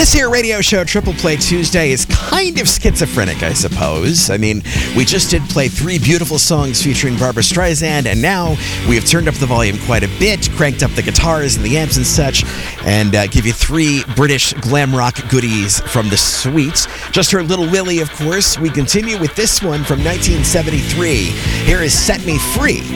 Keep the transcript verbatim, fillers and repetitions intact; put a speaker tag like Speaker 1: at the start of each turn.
Speaker 1: This here radio show, Triple Play Tuesday, is kind of schizophrenic, I suppose. I mean, we just did play three beautiful songs featuring Barbra Streisand, and now we have turned up the volume quite a bit, cranked up the guitars and the amps and such, and uh, give you three British glam rock goodies from the suite. Just heard Little Willie, of course. We continue with this one from nineteen seventy-three. Here is Set Me Free